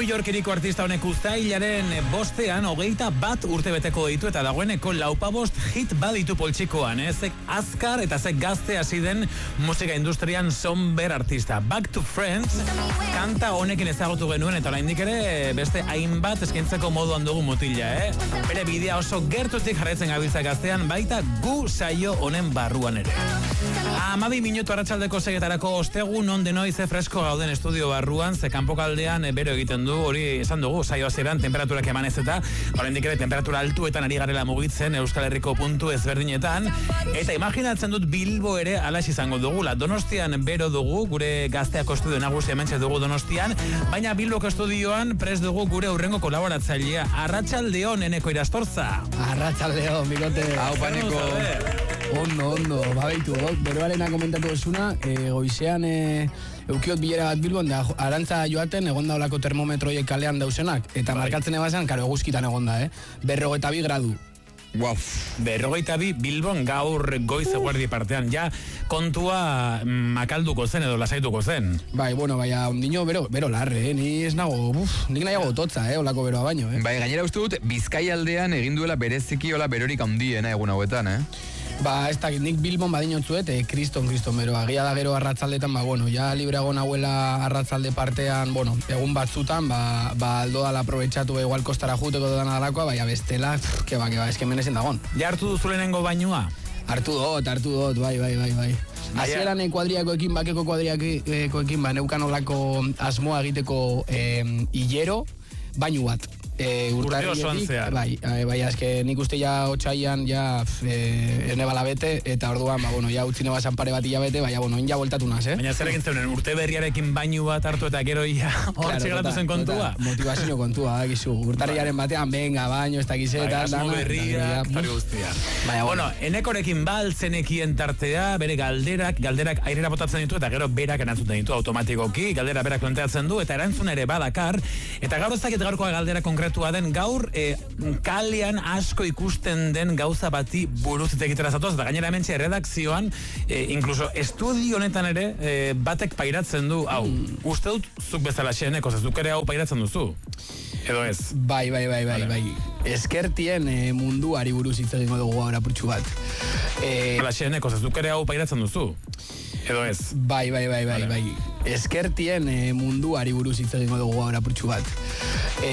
York iriko artista honek uztailaren 5ean 21 urte beteko ditu eta dagoeneko 45 hit baditu poltsikoan, zek azkar eta zek gazte hasi den musika industrian somber artista. Back to Friends kanta honekin ezagutu genuen eta oraindik ere beste hainbat eskaintzeko moduan dugu mutila, Bere bidea oso gertutik jarraitzen gabiltza gaztean, baita gu saio honen barruan ere. 12 minutu arratsaldeko 6etarako ostegun non denoi ze fresko gauden estudio barruan, ze kanpokaldean bero egiten du, hori esan dugu saio hasieran temperaturak emanez eta oraindik ere temperatura altuetan ari garela mugitzen Euskal Herriko puntu ezberdinetan, eta imaginatzen dut Bilbo ere alax izango dugula. Donostian bero dugu, gure gazteako estudio nagusia hementxe dugu Donostian, baina Bilboko estudioan prest dugu gure hurrengo kolaboratzailea. Arratsaldeon Eneko Irastorza. Arratsaldeon, bigote. Hau, Paneko. Ondo, babaitu, beroarena komentatu esuna, goizean eukiot bilera bat Bilbon, da arantza joaten egon daulako termometroiek kalean dausenak, eta markatzen ebazan, karo, eguzkitan egon da, 42 gradu. Wow. 42 Bilbon gaur goiz eguerdi partean, ja kontua makalduko zen edo lasaituko zen. Bai, ondino bero larre, ni ez nago, nik nahiago totza, olako beroa baino, Bai, gainera uste dut, Bizkai aldean egin duela bereziki hola berorik handiena egun hauetan, Ba, ez dakit, nik Bilbon badinotzuet, kriston beroa. Agia da gero arratzaldetan, ja librago nahuela arratzalde partean, egun batzutan, aldo dala aprobetxatu igual kostara juteko dudan alakoa, baina bestela, keba, eske menezen dagon. Ja hartu duzu lehenengo bainua? Hartu dut, bai. Hasieran kuadriakoekin, bakeko kuadriakoekin, neukan olako asmoa egiteko hilero, bainu bat. Urte osoan zehar. Bai, eske nik uste ja otxaian ene balabete, eta orduan, ja utzi nebazan pare bat hilabete, ja voltatu naz, Baina zer egin zeunen, urte berriarekin bainu bat hartu eta gero ia hortxe geratu zen kontua? Motivazio kontua, gizu. Urtarriaren batean, venga, baino, ez dakiz eta... Asmo berriak, pari guztia. Enekorekin baltzenekien tartea, bere galderak airera botatzen ditu, eta gero berak erantzuten ditu automatikoki, galdera berak planteatzen du, eta erantzun ere badakar, eta gaur ez dakit gaurkoa galdera konkretua den, gaur kalean asko ikusten den gauza bati buruz egitera zatoz, eta gainera hementxe redakzioan, inkluso estudio honetan ere, batek pairatzen du, hau, uste dut zuk bezala xeneko, zuk ere hau pairatzen duzu, edo ez? Bai. Eskertien munduari buruz hitz egingo dugu ahora purtsu bat. Hala xeneko, zuk ere hau pairatzen duzu, edo ez? Bai. Eskertien munduari buruz hitz egingo dugu ahora purtsu bat.